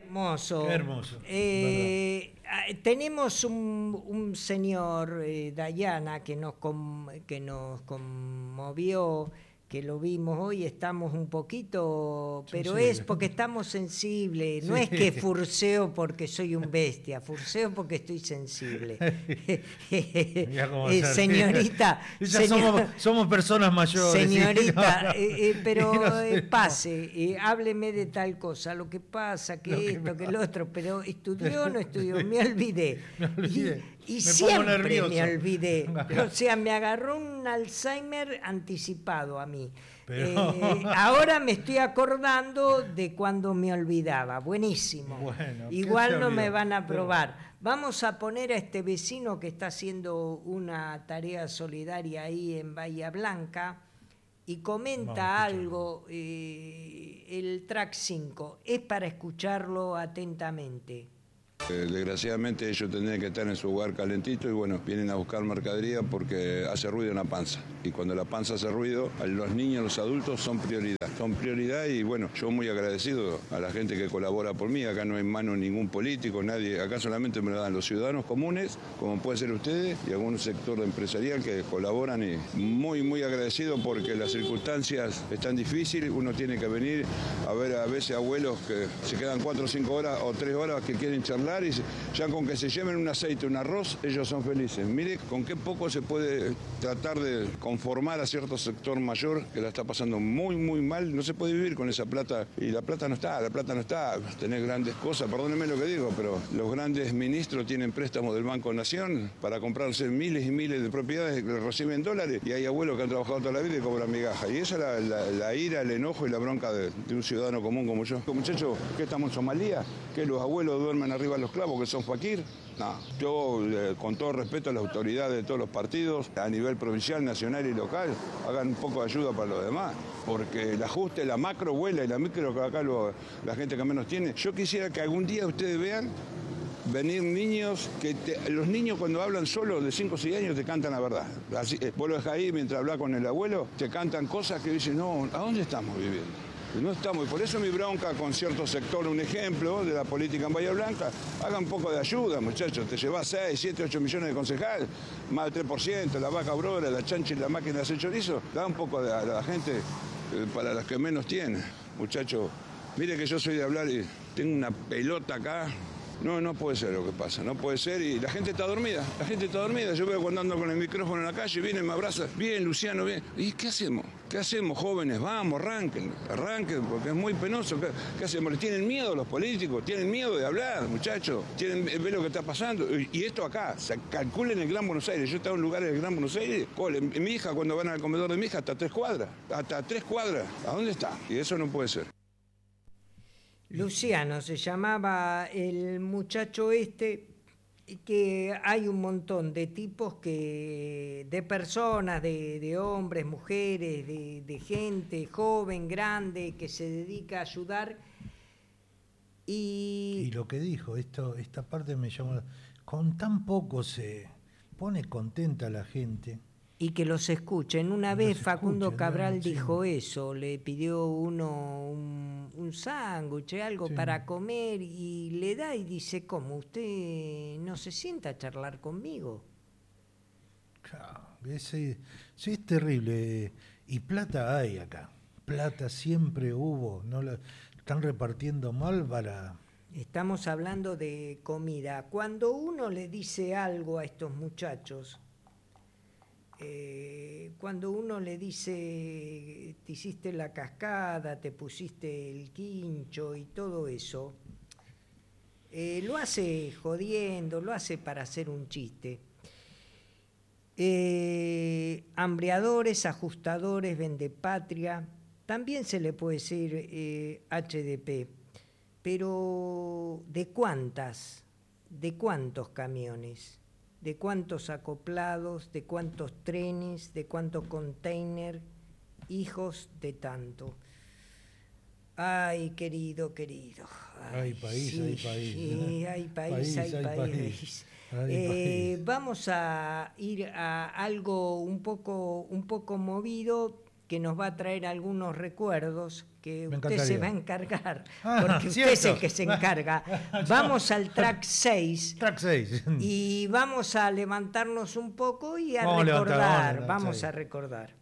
hermoso. Qué hermoso. Tenemos un señor, Dayana, que nos conmovió, que lo vimos hoy, estamos un poquito, pero Sensible. es porque estamos sensibles, no Sí. es que furceo porque soy un bestia, furceo porque estoy sensible. Mirá cómo se ríe. Señorita, Ya somos personas mayores. señorita, ¿sí? pero No sé, pase, hábleme de tal cosa, lo que pasa, que esto, que lo otro, pero estudió o no estudió, me olvidé. Me olvidé. Y Me pongo siempre nervioso. me olvidé. O sea, me agarró un Alzheimer anticipado a mí. Pero- Ahora me estoy acordando de cuando me olvidaba. Buenísimo. Bueno, ¿qué Igual se no me olvidó? van a probar. Vamos a poner a este vecino que está haciendo una tarea solidaria ahí en Bahía Blanca y Vamos comenta a escucharlo. algo, el track 5. Es para escucharlo atentamente. Desgraciadamente ellos tendrían que estar en su lugar calentito y bueno, vienen a buscar mercadería porque hace ruido en la panza. Y cuando la panza hace ruido, a los niños, los adultos son prioridad y bueno, yo muy agradecido a la gente que colabora por mí. Acá no hay mano ningún político, nadie, acá solamente me lo dan los ciudadanos comunes, como pueden ser ustedes, y algún sector empresarial que colaboran y muy agradecido porque las circunstancias están difíciles, uno tiene que venir a ver a veces abuelos que se quedan 4 o 5 horas o 3 horas que quieren charlar y ya con que se lleven un aceite, un arroz, ellos son felices. Mire con qué poco se puede tratar de conformar a cierto sector mayor que la está pasando muy mal, no se puede vivir con esa plata y la plata no está, tenés grandes cosas, perdónenme lo que digo, pero los grandes ministros tienen préstamos del Banco Nación para comprarse miles y miles de propiedades que reciben dólares y hay abuelos que han trabajado toda la vida y cobran migaja. Y esa es la ira, el enojo y la bronca de un ciudadano común como yo. Muchachos, ¿qué estamos en Somalia? ¿Que los abuelos duermen arriba de los clavos, que son fakir? No, yo con todo respeto a las autoridades de todos los partidos, a nivel provincial, nacional y local, hagan un poco de ayuda para los demás, porque el ajuste, la macro vuela y la micro que acá la gente que menos tiene. Yo quisiera que algún día ustedes vean venir niños, los niños cuando hablan solo de 5 o 6 años te cantan la verdad. Así, vos lo dejás ahí mientras hablas con el abuelo, te cantan cosas que dicen, no, ¿a dónde estamos viviendo? No estamos, y por eso mi bronca con cierto sector, un ejemplo de la política en Bahía Blanca, haga un poco de ayuda, muchachos, te llevas 6, 7, 8 millones de concejal, más del 3%, la vaca brora, la chancha y la máquina de hacer chorizo, da un poco a la gente para las que menos tiene, muchachos. Mire que yo soy de hablar y tengo una pelota acá. No puede ser lo que pasa, no puede ser y la gente está dormida, yo veo cuando ando con el micrófono en la calle, viene, me abraza, bien Luciano, bien, ¿y qué hacemos? ¿Qué hacemos jóvenes? Vamos, arranquen, porque es muy penoso, ¿qué hacemos? ¿Les tienen miedo los políticos? ¿Tienen miedo de hablar, muchachos? ¿Ven lo que está pasando? Y esto acá, se calcula en el Gran Buenos Aires, yo estaba en lugares del Gran Buenos Aires, mi hija cuando van al comedor de mi hija, hasta 3 cuadras, ¿a dónde está? Y eso no puede ser. Luciano se llamaba el muchacho este, que hay un montón de tipos de personas, de hombres, mujeres, de gente joven, grande, que se dedica a ayudar. Y lo que dijo, esta parte me llamó, con tan poco se pone contenta la gente. Y que los escuchen. Una Que vez los Facundo escuchen, Cabral sí. dijo eso, le pidió uno un sándwich, algo Sí. para comer, y le da y dice, ¿cómo? ¿Usted no se sienta a charlar conmigo? Claro, sí, es terrible. Y plata hay acá. Plata siempre hubo. No la están repartiendo mal para... Estamos hablando de comida. Cuando uno le dice algo a estos muchachos, cuando uno le dice, te hiciste la cascada, te pusiste el quincho y todo eso, lo hace jodiendo, lo hace para hacer un chiste. Hambreadores, ajustadores, vendepatria, también se le puede decir HDP, pero ¿de cuántas? ¿De cuántos camiones? ¿De cuántos acoplados? ¿De cuántos trenes? ¿De cuántos containers? Hijos de tanto. Ay, querido. Hay país, sí, hay país. Sí, hay país. Vamos a ir a algo un poco movido que nos va a traer algunos recuerdos que Me usted encantaría. se va a encargar, Ah, porque usted cierto. es el que se encarga. Vamos al track 6 Track 6. y vamos a levantarnos un poco y a Vamos a levantar, recordar, vamos a vamos levantar. a recordar.